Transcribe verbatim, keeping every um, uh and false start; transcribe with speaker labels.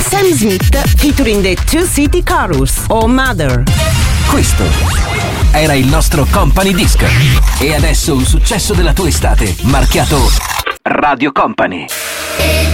Speaker 1: Sam Smith featuring the Two City Chorus, Oh Mother.
Speaker 2: Questo era il nostro Company Disc. E adesso un successo della tua estate, marchiato Radio Company.